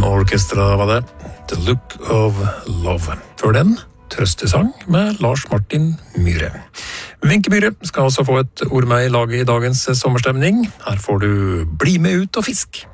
Orchestra var det. The Look of Love. Før den, Trøstesang med Lars Martin Myhre. Wenche Myhre skal også få et ord med i laget i dagens sommerstemning. Her får du Bli med ut og fisk.